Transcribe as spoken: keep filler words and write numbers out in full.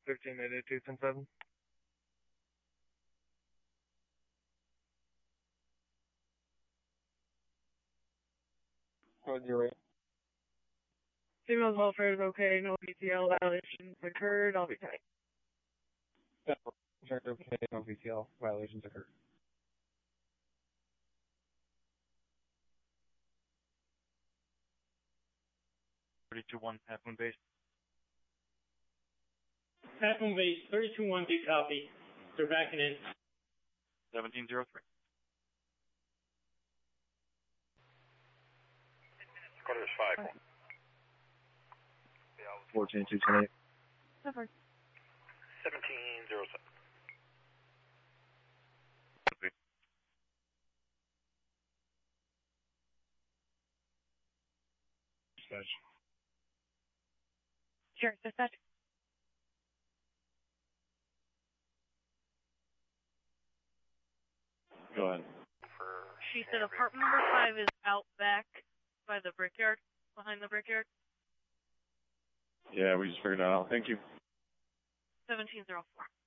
fifteen eight eight two ten seven. What's your rate? Female's welfare is okay, no V T L violations occurred, I'll be tight. Checked okay, no V T L violations occurred. thirty-two one, Half Moon Base. Half Moon Base, thirty-two one, big copy. They're backing in. seventeen zero three. Quarter is five. Okay. fourteen two ten eight. Covered. seventeen zero seven. Dispatch. Sure, dispatch. Go ahead. She said apartment number five is out back by the brickyard, behind the brickyard. Yeah, we just figured that out. Thank you. seventeen zero four.